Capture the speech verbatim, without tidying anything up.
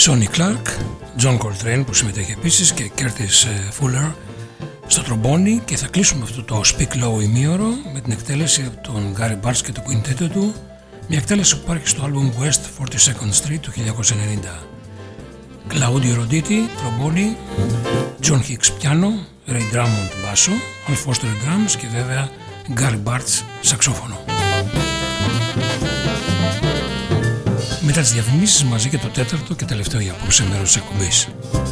Sonny Clark, John Coltrane που συμμετέχει επίσης και Curtis Fuller στο τρομπόνι, και θα κλείσουμε αυτό το Speak Low ημίωρο με την εκτέλεση από τον Gary Bartz και το quintet του, μια εκτέλεση που υπάρχει στο album West forty-second Street του χίλια εννιακόσια ενενήντα. Claudio Roditi τρομπόνι, John Hicks πιάνο, Ray Drummond μπάσο, Al Foster drums και βέβαια Gary Bartz σαξόφωνο. Μετά τις διαφημίσεις μαζί και το τέταρτο και τελευταίο για απόψε μέρος της εκπομπής.